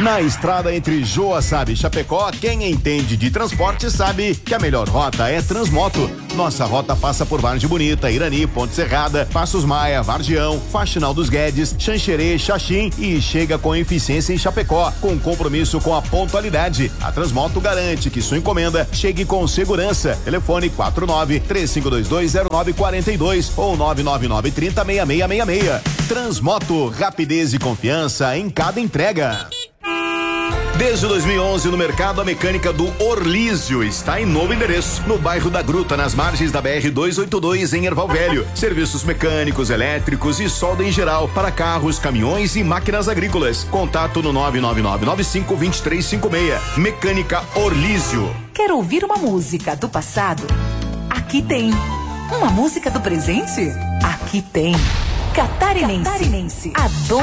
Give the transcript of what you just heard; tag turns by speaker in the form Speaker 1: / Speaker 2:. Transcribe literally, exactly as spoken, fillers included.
Speaker 1: Na estrada entre Joaçaba e Chapecó, quem entende de transporte sabe que a melhor rota é Transmoto. Nossa rota passa por Vargem Bonita, Irani, Ponte Serrada, Passos Maia, Vargião, Faxinal dos Guedes, Xanxerê, Xaxim e chega com eficiência em Chapecó, com compromisso com a pontualidade. A Transmoto garante que sua encomenda chegue com segurança. Telefone quatro nove três cinco dois dois zero nove quatro dois ou nove nove nove trinta seis seis seis seis. Transmoto, rapidez e confiança em cada entrega. Desde dois mil e onze, no mercado, a mecânica do Orlísio está em novo endereço, no bairro da Gruta, nas margens da B R duzentos e oitenta e dois, em Erval Velho. Serviços mecânicos, elétricos e solda em geral para carros, caminhões e máquinas agrícolas. Contato no nove nove nove nove cinco dois três cinco seis. Mecânica Orlísio.
Speaker 2: Quer ouvir uma música do passado? Aqui tem. Uma música do presente? Aqui tem. Catarinense, Catarinense, a dona